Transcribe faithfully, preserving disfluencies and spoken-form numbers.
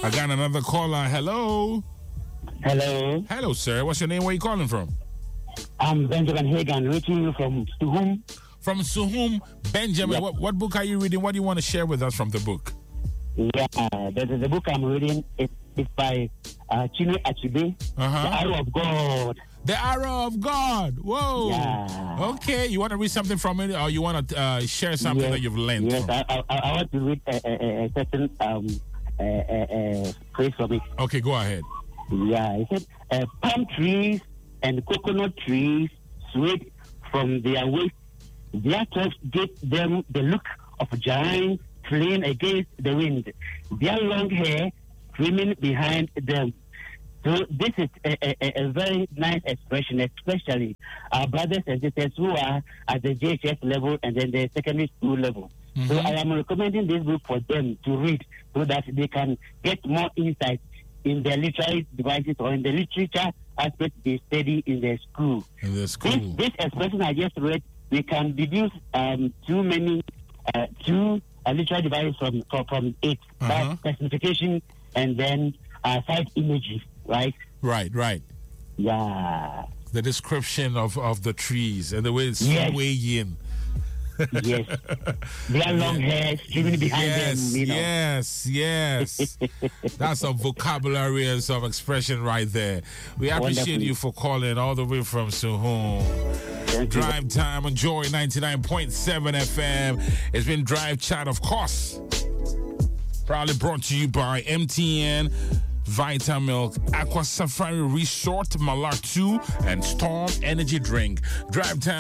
I got another caller. Hello. Hello. Hello, sir. What's your name? Where are you calling from? I'm Benjamin Hagan, reaching you from Suhum. From Suhum. Benjamin, Yep. what, what book are you reading? What do you want to share with us from the book? Yeah, the, the book I'm reading is, is by uh, Chinwe Achebe, Uh-huh. The Arrow of God. The Arrow of God. Whoa. Yeah. Okay. You want to read something from it, or you want to uh, share something Yes, that you've learned? Yes, from? I, I, I want to read a, a, a certain um, uh, uh, phrase from it. Okay, go ahead. Yeah, it said, uh, palm trees and coconut trees swayed from their waist. Their tops gave them the look of giants fleeing against the wind. Their long hair streaming behind them. So this is a, a, a very nice expression, especially our brothers and sisters who are at the J H S level and then the secondary school level. Mm-hmm. So I am recommending this book for them to read so that they can get more insight in their literary devices or in the literature aspect they study in their school. In the school. This, this expression I just read, we can deduce um, too many, uh, two uh, literary devices from, from, from it. Uh-huh. That's personification and then uh, side imagery, right? Right, right. Yeah. The description of, of the trees and the way it's Yes. swaying. Yes. Their long hair streaming behind Yes, them, you know. yes, yes. That's some vocabulary and some expression right there. We appreciate Wonderful. you for calling all the way from Suhum. Thank you. Drive Time on Joy ninety-nine point seven F M. It's been Drive Chat, of course. Proudly brought to you by M T N, Vitamilk, Aqua Safari Resort, Malak two, and Storm Energy Drink. Drive Time.